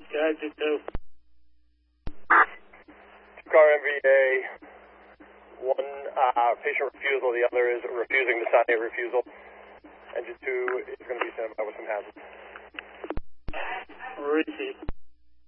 Gotcha, too. Car MVA, one patient refusal, the other is refusing to sign a refusal. Engine 2 is going to be sent by with some hazards. Receive.